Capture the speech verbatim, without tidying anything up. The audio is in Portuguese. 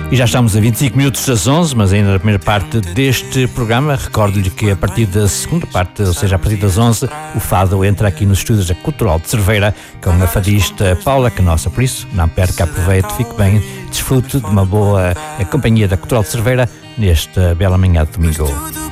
E já estamos a vinte e cinco minutos das onze, mas ainda na primeira parte deste programa. Recordo-lhe que a partir da segunda parte, ou seja, a partir das onze, o Fado entra aqui nos estúdios da Cultural de Cerveira com a fadista Paula Canossa. Por isso, não perca, aproveite, fique bem, desfrute de uma boa companhia da Cultural de Cerveira nesta bela manhã de domingo.